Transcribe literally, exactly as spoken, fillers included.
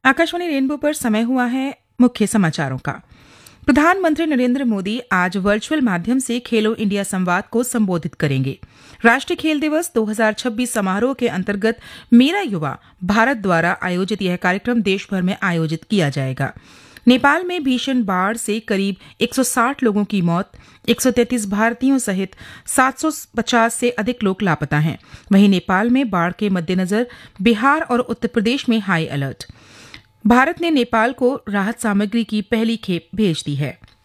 Akashvani rainbow पर समय हुआ है मुख्य समाचारों का। प्रधानमंत्री नरेंद्र मोदी आज वर्चुअल माध्यम से खेलो इंडिया संवाद को संबोधित करेंगे। राष्ट्रीय खेल दिवस दो हज़ार छब्बीस समारोह के अंतर्गत मेरा युवा भारत द्वारा आयोजित यह कार्यक्रम देश भर में आयोजित किया जाएगा। नेपाल में भीषण बाढ़ से करीब एक सौ साठ लोगों की मौत, एक सौ तैंतीस भारतीयों सहित सात सौ पचास से अधिक लोग लापता हैं। वहीं नेपाल में बाढ़ के मद्देनजर बिहार और उत्तर प्रदेश में हाई अलर्ट। भारत ने नेपाल को राहत सामग्री की पहली खेप भेज दी है।